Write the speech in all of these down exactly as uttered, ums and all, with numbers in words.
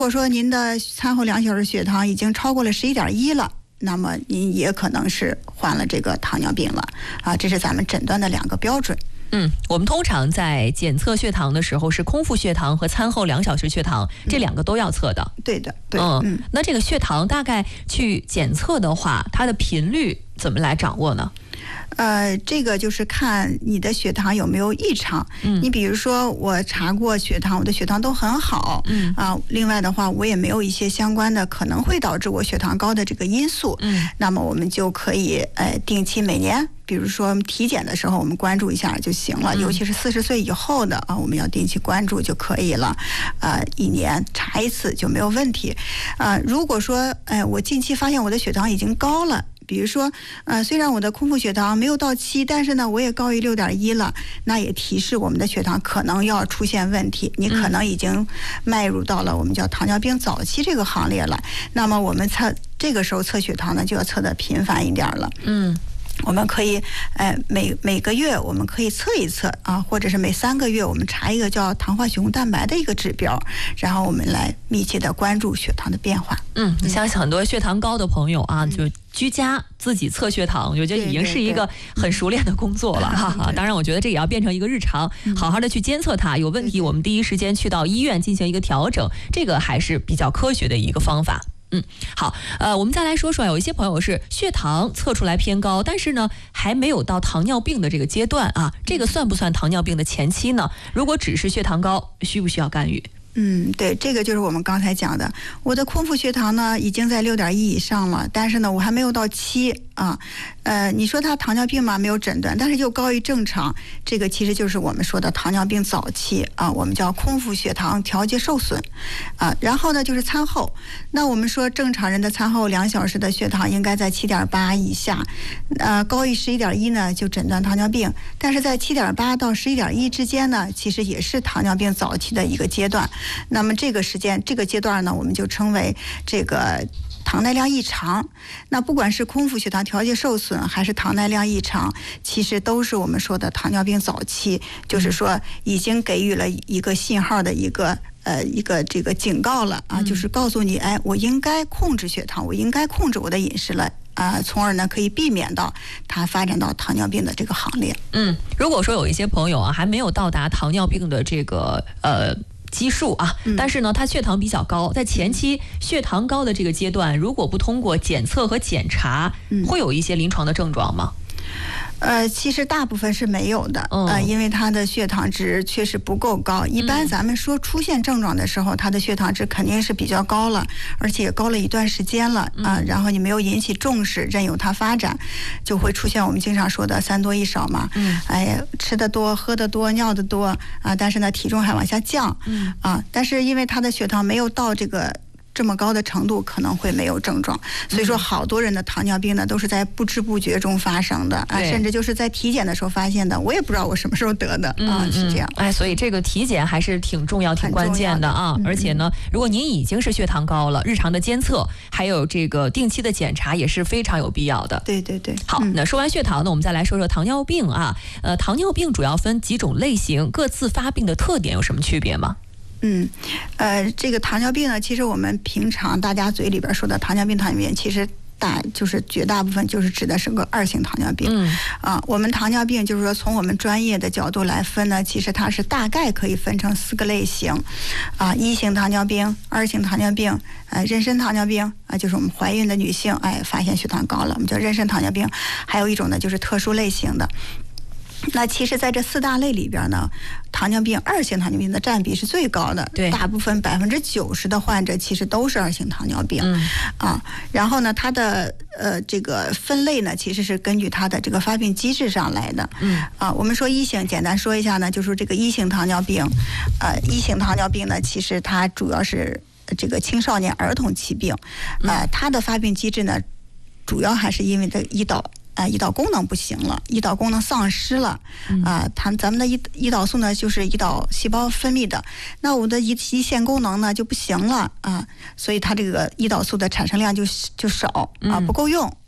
如果说您的餐后两小时血糖已经超过了十一点一了，那么您也可能是患了这个糖尿病了啊，这是咱们诊断的两个标准。 嗯，我们通常在检测血糖的时候是空腹血糖和餐后两小时血糖，这两个都要测的。 对的，对。 嗯， 嗯， 那这个血糖大概去检测的话，它的频率怎么来掌握呢？ 呃，这个就是看你的血糖有没有异常。 嗯， 你比如说我查过血糖，我的血糖都很好。 嗯啊，另外的话，我也没有一些相关的可能会导致我血糖高的这个因素。 嗯， 那么我们就可以呃定期每年，比如说体检的时候，我们关注一下就行了。 嗯、 尤其是四十岁以后的啊，我们要定期关注就可以了。呃，一年查一次就没有问题。啊、呃，如果说哎、呃，我近期发现我的血糖已经高了。比如说，呃，虽然我的空腹血糖没有到七，但是呢，我也高于六点一了，那也提示我们的血糖可能要出现问题，你可能已经迈入到了我们叫糖尿病早期这个行列了。那么我们测这个时候测血糖呢，就要测得频繁一点了。嗯。我们可以，呃，每每个月我们可以测一测啊，或者是每三个月我们查一个叫糖化血红蛋白的一个指标，然后我们来密切的关注血糖的变化。 嗯，你相信很多血糖高的朋友啊，就居家自己测血糖，我觉得已经是一个很熟练的工作了哈哈。当然，我觉得这也要变成一个日常，好好的去监测它，有问题我们第一时间去到医院进行一个调整，这个还是比较科学的一个方法。嗯，好，呃，我们再来说说，有一些朋友是血糖测出来偏高，但是呢，还没有到糖尿病的这个阶段啊，这个算不算糖尿病的前期呢？如果只是血糖高，需不需要干预？ 嗯，对，这个就是我们刚才讲的，我的空腹血糖呢已经在六点一以上了，但是呢我还没有到七啊，呃，你说他糖尿病嘛，没有诊断，但是又高于正常，这个其实就是我们说的糖尿病早期啊，我们叫空腹血糖调节受损啊。然后呢就是餐后，那我们说正常人的餐后两小时的血糖应该在七点八以下，呃，高于十一点一呢就诊断糖尿病，但是在七点八到十一点一之间呢，其实也是糖尿病早期的一个阶段。那么这个时间这个阶段呢，我们就称为这个糖耐量异常。那不管是空腹血糖调节受损还是糖耐量异常，其实都是我们说的糖尿病早期，就是说已经给予了一个信号的一个呃一个这个警告了啊，就是告诉你，哎，我应该控制血糖，我应该控制我的饮食了。啊、呃，从而呢可以避免到它发展到糖尿病的这个行列。 嗯，如果说有一些朋友啊还没有到达糖尿病的这个呃基数啊，但是呢他血糖比较高，在前期血糖高的这个阶段，如果不通过检测和检查，会有一些临床的症状吗？ 呃，其实大部分是没有的，呃，因为他的血糖值确实不够高。一般咱们说出现症状的时候，他的血糖值肯定是比较高了，而且高了一段时间了啊、呃。然后你没有引起重视，任由它发展，就会出现我们经常说的三多一少嘛。嗯，哎呀，吃得多、喝得多、尿得多啊，但是呢体重还往下降。嗯啊，但是因为他的血糖没有到这个这么高的程度，可能会没有症状。所以说好多人的糖尿病呢都是在不知不觉中发生的啊，甚至就是在体检的时候发现的，我也不知道我什么时候得的、嗯、啊，是这样。 哎，所以这个体检还是挺重要挺关键的啊。而且呢，如果您已经是血糖高了，日常的监测还有这个定期的检查也是非常有必要的。 对对对。 好，那说完血糖呢，我们再来说说糖尿病啊。呃，糖尿病主要分几种类型，各自发病的特点有什么区别吗？ 嗯，呃，这个糖尿病呢，其实我们平常大家嘴里边说的糖尿病、糖尿病，其实大就是绝大部分就是指的是个二型糖尿病。嗯，啊，我们糖尿病就是说从我们专业的角度来分呢，其实它是大概可以分成四个类型，啊，一型糖尿病、二型糖尿病、呃，妊娠糖尿病啊，就是我们怀孕的女性，哎，发现血糖高了，我们叫妊娠糖尿病。还有一种呢，就是特殊类型的。那其实在这四大类里边呢，糖尿病二型糖尿病的占比是最高的，对，大部分百分之九十的患者其实都是二型糖尿病。嗯啊，然后呢它的呃这个分类呢其实是根据它的这个发病机制上来的。嗯啊，我们说一型，简单说一下呢，就是这个一型糖尿病，呃一型糖尿病呢其实它主要是这个青少年儿童期病，呃它的发病机制呢主要还是因为这胰岛啊、呃，胰岛功能不行了，胰岛功能丧失了啊、呃。它咱们的胰胰岛素呢，就是胰岛细胞分泌的，那我的胰胰腺功能呢就不行了啊，所以它这个胰岛素的产生量就就少啊，不够用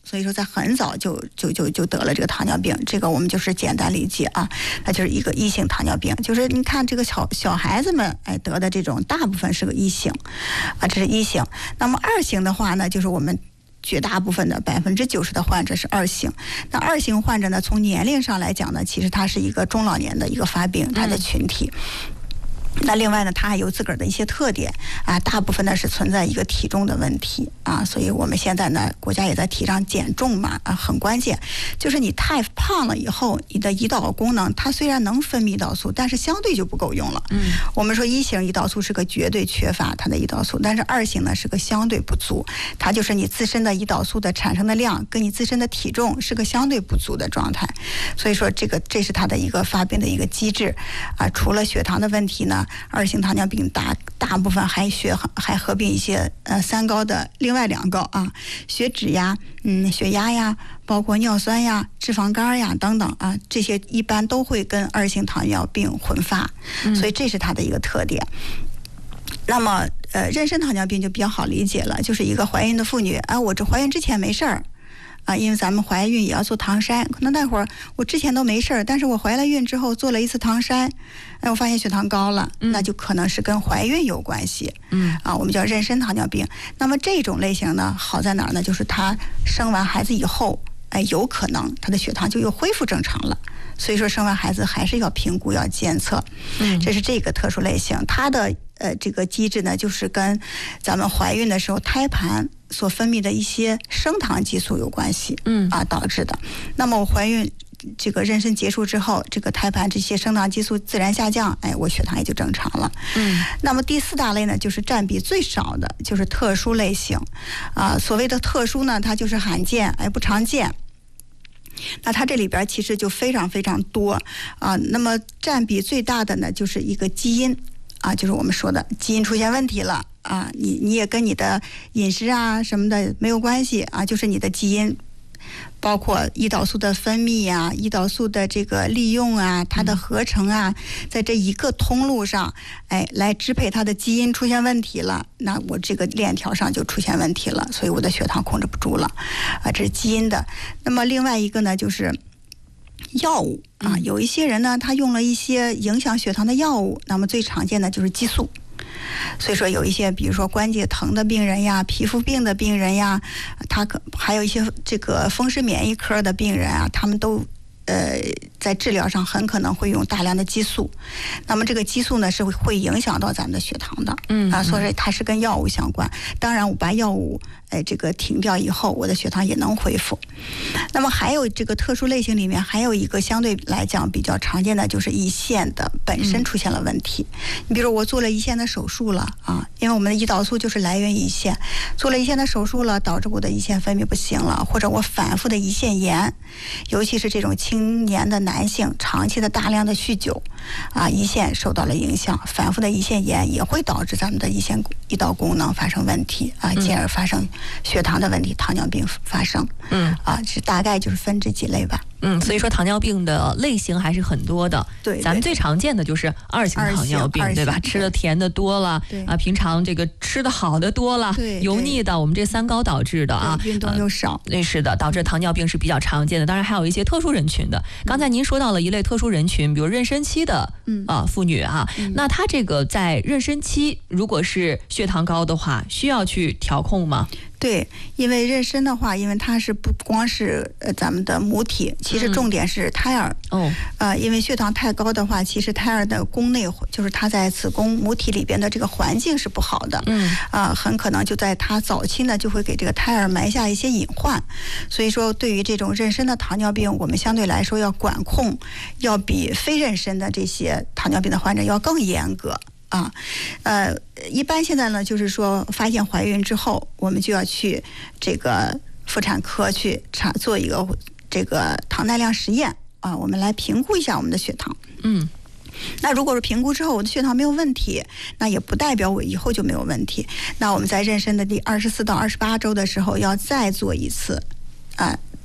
所以说在很早就就就就得了这个糖尿病，这个我们就是简单理解啊，那就是一个一型糖尿病。就是你看这个小小孩子们哎得的这种大部分是个一型啊，这是一型。那么二型的话呢，就是我们绝大部分的百分之九十的患者是二型。那二型患者呢，从年龄上来讲呢，其实它是一个中老年的一个发病，它的群体。嗯那另外呢，它还有自个儿的一些特点啊，大部分呢是存在一个体重的问题啊，所以我们现在呢，国家也在提倡减重嘛啊，很关键，就是你太胖了以后，你的胰岛功能它虽然能分泌胰岛素，但是相对就不够用了。嗯，我们说一型胰岛素是个绝对缺乏它的胰岛素，但是二型呢是个相对不足，它就是你自身的胰岛素的产生的量跟你自身的体重是个相对不足的状态，所以说这个这是它的一个发病的一个机制啊。除了血糖的问题呢，二型糖尿病大大部分还血还合并一些呃三高的另外两高啊，血脂呀、嗯血压呀，包括尿酸呀、脂肪肝呀等等啊，这些一般都会跟二型糖尿病混发，所以这是它的一个特点。那么呃，妊娠糖尿病就比较好理解了，就是一个怀孕的妇女啊，我这怀孕之前没事儿。啊，因为咱们怀孕也要做糖筛，可能那会儿我之前都没事儿，但是我怀了孕之后做了一次糖筛，哎，我发现血糖高了，嗯、那就可能是跟怀孕有关系。嗯，啊，我们叫妊娠糖尿病。那么这种类型呢，好在哪儿呢？就是她生完孩子以后，哎，有可能她的血糖就又恢复正常了。所以说生完孩子还是要评估要监测，嗯，这是这个特殊类型。它的呃这个机制呢，就是跟咱们怀孕的时候胎盘所分泌的一些升糖激素有关系，嗯啊导致的。那么我怀孕这个妊娠结束之后，这个胎盘这些升糖激素自然下降，哎，我血糖也就正常了。嗯，那么第四大类呢，就是占比最少的，就是特殊类型，啊，所谓的特殊呢，它就是罕见，哎，不常见。那它这里边其实就非常非常多啊，那么占比最大的呢，就是一个基因啊，就是我们说的基因出现问题了啊，你你也跟你的饮食啊什么的没有关系啊，就是你的基因。包括胰岛素的分泌啊，胰岛素的这个利用啊，它的合成啊，在这一个通路上，哎，来支配它的基因出现问题了，那我这个链条上就出现问题了，所以我的血糖控制不住了，啊，这是基因的。那么另外一个呢，就是药物啊，有一些人呢，他用了一些影响血糖的药物，那么最常见的就是激素。所以说有一些比如说关节疼的病人呀，皮肤病的病人呀，他可还有一些这个风湿免疫科的病人啊，他们都呃在治疗上很可能会用大量的激素。那么这个激素呢是会影响到咱们的血糖的，嗯啊，所以它是跟药物相关。当然我把药物哎这个停掉以后，我的血糖也能恢复。那么还有这个特殊类型里面还有一个相对来讲比较常见的，就是胰腺的本身出现了问题。嗯、你比如我做了胰腺的手术了啊，因为我们的胰岛素就是来源于胰腺，做了胰腺的手术了，导致我的胰腺分泌不行了，或者我反复的胰腺炎，尤其是这种青年的男性长期的大量的酗酒啊，胰腺受到了影响，反复的胰腺炎也会导致咱们的胰腺胰岛功能发生问题啊，进而发生血糖的问题，糖尿病发生。嗯啊，这大概就是分这几类吧。 嗯，所以说糖尿病的类型还是很多的。 对， 咱们最常见的就是二型糖尿病，对吧？吃的甜的多了，啊，平常这个吃的好的多了，油腻的，我们这三高导致的啊， 运动又少， 对，是的，导致糖尿病是比较常见的。当然还有一些特殊人群的。刚才您说到了一类特殊人群，比如妊娠期的啊妇女啊，那她这个在妊娠期如果是血糖高的话，需要去调控吗？ 对，因为妊娠的话，因为它是不光是呃咱们的母体，其实重点是胎儿。哦、嗯，呃，因为血糖太高的话，其实胎儿的宫内就是它在子宫母体里边的这个环境是不好的。嗯，啊、呃，很可能就在它早期呢，就会给这个胎儿埋下一些隐患。所以说，对于这种妊娠的糖尿病，我们相对来说要管控，要比非妊娠的这些糖尿病的患者要更严格。啊，呃，一般现在呢，就是说发现怀孕之后，我们就要去这个妇产科去查做一个这个糖耐量实验啊，我们来评估一下我们的血糖。嗯，那如果是评估之后我的血糖没有问题，那也不代表我以后就没有问题。那我们在妊娠的第二十四到二十八周的时候，要再做一次啊。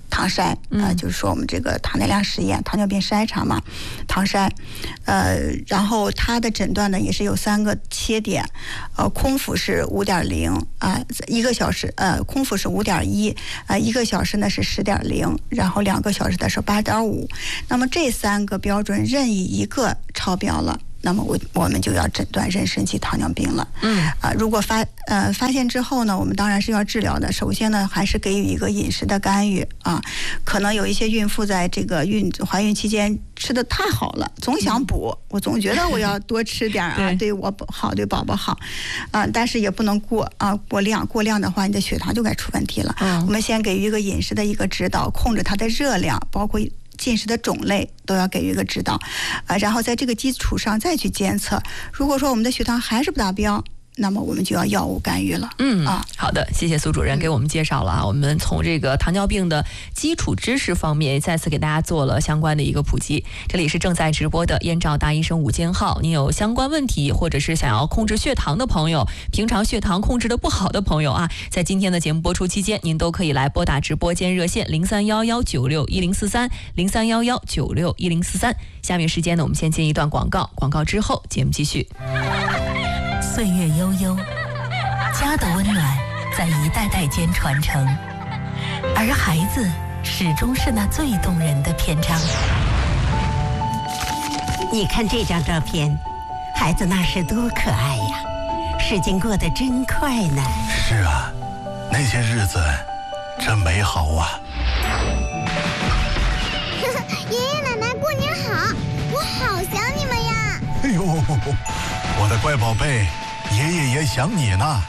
唐筛，呃，就是说我们这个糖耐量实验，糖尿病筛查嘛，唐筛，呃，然后它的诊断呢也是有三个切点，呃，空腹是五点零啊，一个小时，呃，空腹是五点一，呃，一个小时呢是十点零，然后两个小时的是八点五，那么这三个标准任意一个超标了，那么我我们就要诊断妊娠期糖尿病了。嗯啊、呃，如果发呃发现之后呢，我们当然是要治疗的。首先呢，还是给予一个饮食的干预啊。可能有一些孕妇在这个孕怀孕期间吃的太好了，总想补，嗯、我总觉得我要多吃点啊，对, 对我好，对宝宝好，啊、呃，但是也不能过啊过量，过量的话，你的血糖就该出问题了。嗯，我们先给予一个饮食的一个指导，控制它的热量，包括进食的种类都要给予一个指导，呃，然后在这个基础上再去监测。如果说我们的血糖还是不达标，那么我们就要药物干预了。 嗯啊，好的，谢谢苏主任给我们介绍了啊。我们从这个糖尿病的基础知识方面，再次给大家做了相关的一个普及。这里是正在直播的燕赵大医生午间号，您有相关问题，或者是想要控制血糖的朋友，平常血糖控制的不好的朋友啊，在今天的节目播出期间，您都可以来拨打直播间热线零三幺幺九六一零四三零三幺幺九六一零四三。下面时间呢，我们先进一段广告，广告之后节目继续。 岁月悠悠，家的温暖在一代代间传承，而孩子始终是那最动人的篇章。 你看这张照片，孩子那时多可爱呀，时间过得真快呢。 是啊，那些日子真美好啊。 爷爷奶奶过年好，我好想你们呀。 哎呦，我的乖宝贝，爷爷也想你呢。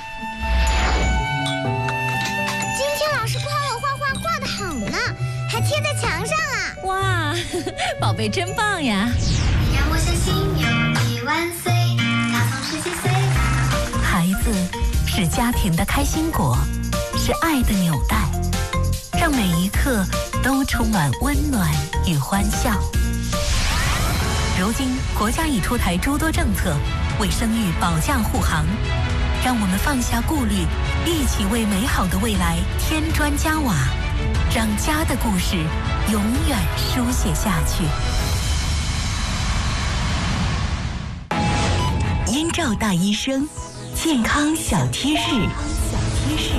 今天老师夸我画画画得好呢，还贴在墙上了。 哇，宝贝真棒呀！ 让我相信有你万岁，他总是几岁。 孩子是家庭的开心果，是爱的纽带，让每一刻都充满温暖与欢笑。如今国家已出台诸多政策，为生育保驾护航，让我们放下顾虑，一起为美好的未来添砖加瓦，让家的故事永远书写下去。燕赵大医生，健康小贴士。小贴士。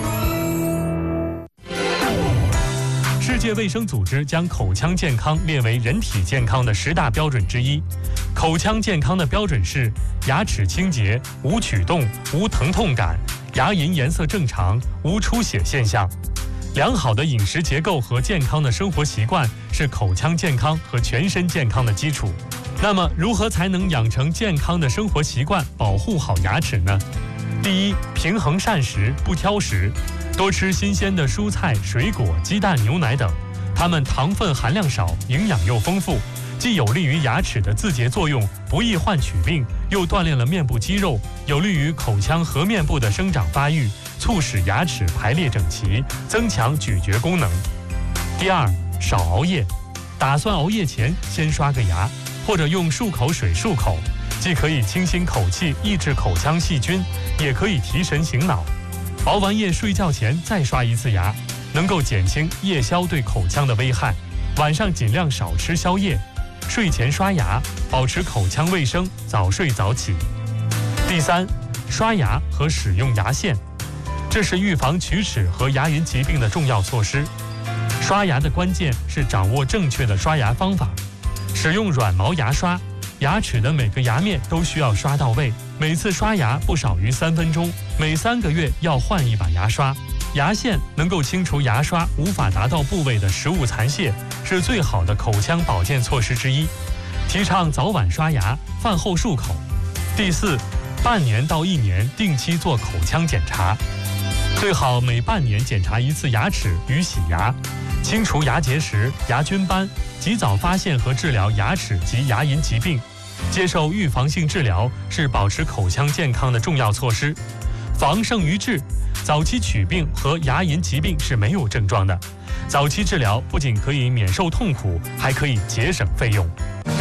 世界卫生组织将口腔健康列为人体健康的十大标准之一。口腔健康的标准是：牙齿清洁、无龋动、无疼痛感，牙龈颜色正常，无出血现象。良好的饮食结构和健康的生活习惯是口腔健康和全身健康的基础。那么，如何才能养成健康的生活习惯，保护好牙齿呢？第一，平衡膳食，不挑食。多吃新鲜的蔬菜、水果、鸡蛋、牛奶等，它们糖分含量少，营养又丰富，既有利于牙齿的自洁作用，不易患龋病，又锻炼了面部肌肉，有利于口腔颌面部的生长发育，促使牙齿排列整齐，增强咀嚼功能。第二，少熬夜，打算熬夜前先刷个牙，或者用漱口水漱口，既可以清新口气，抑制口腔细菌，也可以提神醒脑。熬完夜睡觉前再刷一次牙，能够减轻夜宵对口腔的危害。晚上尽量少吃宵夜，睡前刷牙，保持口腔卫生，早睡早起。第三，刷牙和使用牙线，这是预防龋齿和牙龈疾病的重要措施。刷牙的关键是掌握正确的刷牙方法，使用软毛牙刷，牙齿的每个牙面都需要刷到位，每次刷牙不少于三分钟，每三个月要换一把牙刷。牙线能够清除牙刷无法达到部位的食物残屑，是最好的口腔保健措施之一。提倡早晚刷牙，饭后漱口。第四，半年到一年定期做口腔检查，最好每半年检查一次牙齿与洗牙，清除牙结石、牙菌斑，及早发现和治疗牙齿及牙龈疾病。接受预防性治疗是保持口腔健康的重要措施。防胜于治，早期龋病和牙龈疾病是没有症状的。早期治疗不仅可以免受痛苦，还可以节省费用。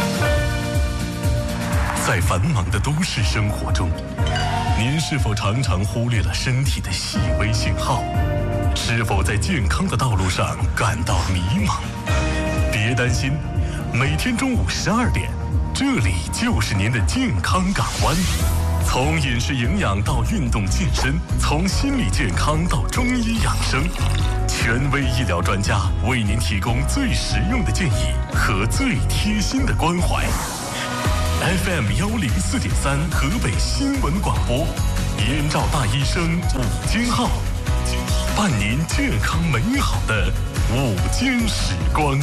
在繁忙的都市生活中，您是否常常忽略了身体的细微信号？ 是否在健康的道路上感到迷茫？别担心，每天中午十二点，这里就是您的健康港湾。从饮食营养到运动健身，从心理健康到中医养生，权威医疗专家为您提供最实用的建议和最贴心的关怀。F M 幺零四点三河北新闻广播，燕赵大医生午间号，伴您健康美好的午间时光。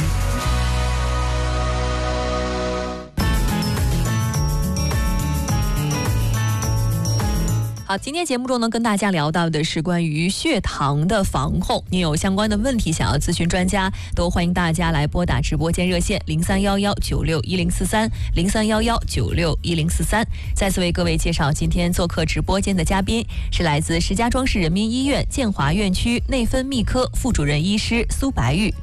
好，今天节目中呢，跟大家聊到的是关于血糖的防控。您有相关的问题想要咨询专家，都欢迎大家来拨打直播间热线零三幺幺九六一零四三零三幺幺九六一零四三。再次为各位介绍，今天做客直播间的嘉宾是来自石家庄市人民医院建华院区内分泌科副主任医师苏白玉。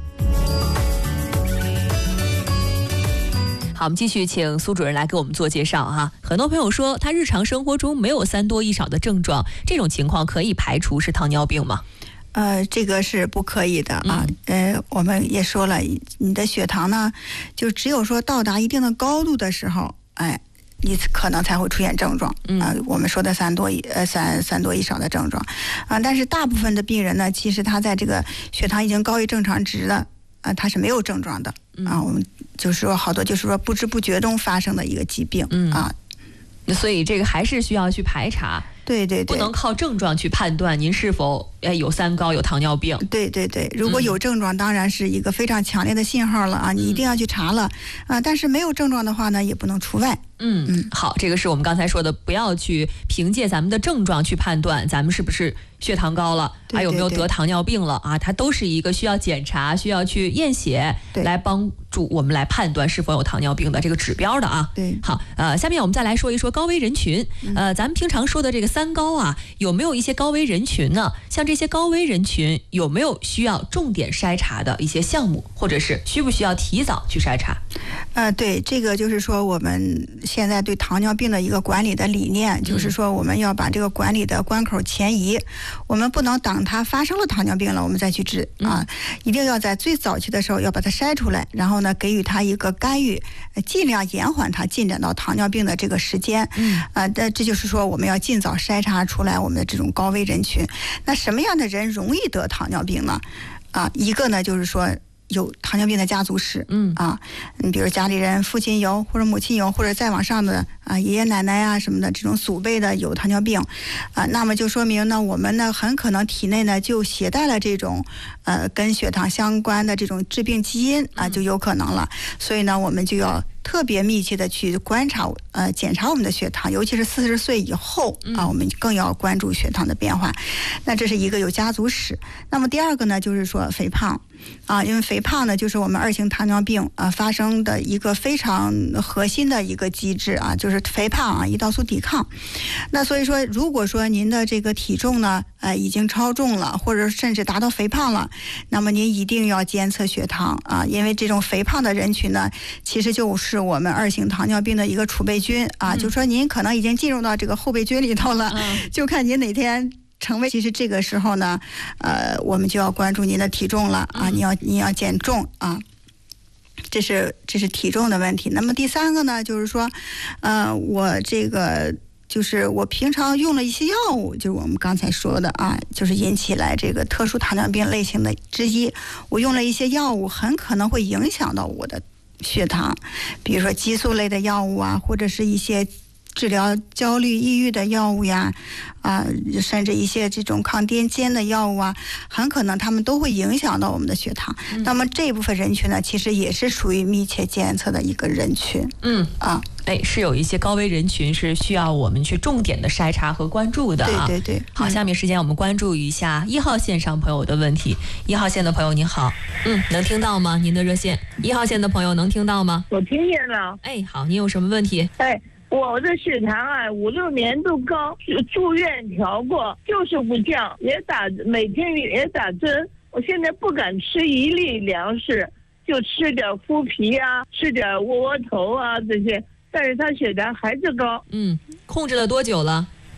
好，我们继续请苏主任来给我们做介绍哈。很多朋友说他日常生活中没有三多一少的症状，这种情况可以排除是糖尿病吗？ 呃，这个是不可以的啊。嗯、呃，我们也说了，你的血糖呢，就只有说到达一定的高度的时候，哎，你可能才会出现症状啊、嗯呃。我们说的三多一呃三三多一少的症状啊、呃，但是大部分的病人呢，其实他在这个血糖已经高于正常值了。啊、呃，它是没有症状的啊，我们就是说好多就是说不知不觉中发生的一个疾病、嗯、啊， 所以这个还是需要去排查， 对对对， 不能靠症状去判断您是否哎有三高有糖尿病。 对对对，如果有症状，当然是一个非常强烈的信号了啊，你一定要去查了啊，但是没有症状的话呢，也不能除外。 嗯嗯，好，这个是我们刚才说的，不要去凭借咱们的症状去判断咱们是不是血糖高了，还、啊、有没有得糖尿病了啊？它都是一个需要检查、需要去验血来帮助我们来判断是否有糖尿病的这个指标的啊。 对， 好，呃，下面我们再来说一说高危人群。呃，咱们平常说的这个三高啊，有没有一些高危人群呢？像这些高危人群有没有需要重点筛查的一些项目，或者是需不需要提早去筛查？ 呃，对，这个就是说我们现在对糖尿病的一个管理的理念，嗯、就是说我们要把这个管理的关口前移，我们不能等它发生了糖尿病了我们再去治啊，嗯、一定要在最早期的时候要把它筛出来，然后呢给予它一个干预，尽量延缓它进展到糖尿病的这个时间。嗯，啊，那这就是说我们要尽早筛查出来我们的这种高危人群。那什么样的人容易得糖尿病呢？啊，一个呢就是说有糖尿病的家族史，嗯啊，你比如家里人父亲有，或者母亲有，或者再往上的啊爷爷奶奶啊什么的，这种祖辈的有糖尿病，啊，那么就说明呢，我们呢很可能体内呢就携带了这种呃跟血糖相关的这种致病基因啊，就有可能了。所以呢，我们就要特别密切的去观察呃检查我们的血糖，尤其是四十岁以后啊，我们更要关注血糖的变化。那这是一个有家族史。那么第二个呢，就是说肥胖啊，因为肥胖呢就是我们二型糖尿病啊发生的一个非常核心的一个机制啊，就是肥胖啊，胰岛素抵抗。那所以说，如果说您的这个体重呢呃已经超重了，或者甚至达到肥胖了，那么您一定要监测血糖啊，因为这种肥胖的人群呢，其实就是是我们二型糖尿病的一个储备军啊，嗯、就说您可能已经进入到这个后备军里头了，嗯、就看您哪天成为。其实这个时候呢，呃，我们就要关注您的体重了啊，嗯、你要你要减重啊，这是这是体重的问题。那么第三个呢，就是说，呃，我这个。就是我平常用了一些药物，就是我们刚才说的啊，就是引起来这个特殊糖尿病类型的之一。我用了一些药物，很可能会影响到我的血糖，比如说激素类的药物啊，或者是一些治疗焦虑抑郁的药物呀，啊，甚至一些这种抗癫痫的药物啊，很可能他们都会影响到我们的血糖。嗯、那么这部分人群呢，其实也是属于密切监测的一个人群。嗯啊。 哎，是有一些高危人群是需要我们去重点的筛查和关注的啊。 对对对。 好，下面时间我们关注一下一号线上朋友的问题。一号线的朋友您好，嗯，能听到吗？您的热线。一号线的朋友能听到吗？ 我听见了。 哎，好，您有什么问题？ 哎，我的血糖啊，五六年都高，住院调过，就是不降，也打每天也打针。我现在不敢吃一粒粮食，就吃点麸皮啊，吃点窝窝头啊这些。但是他血糖还是高。 嗯，控制了多久了？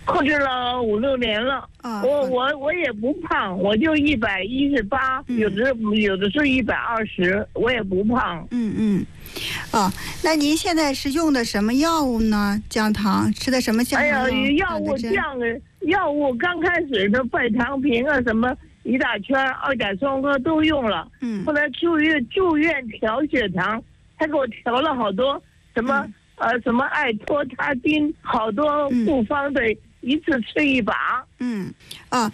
控制了五六年了。 啊， 我我我也不胖，我就一百一十八，有的有的是一百二十，我也不胖。 嗯嗯，哦，那您现在是用的什么药物呢？降糖吃的什么降糖药？ 哎呀，药物降药物刚开始的拜糖平啊，什么一大圈、二甲双胍都用了。 嗯。 后来住院住院调血糖，他给我调了好多什么、嗯、呃什么艾托他汀，好多复方的。嗯，一次吃一把。 嗯，啊，